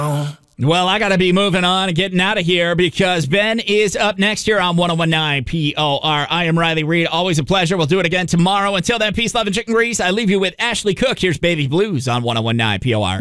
Well, I got to be moving on and getting out of here because Ben is up next here on 101.9 POR. I am Riley Reed. Always a pleasure. We'll do it again tomorrow. Until then, peace, love, and chicken grease. I leave you with Ashley Cook. Here's Baby Blues on 101.9 POR.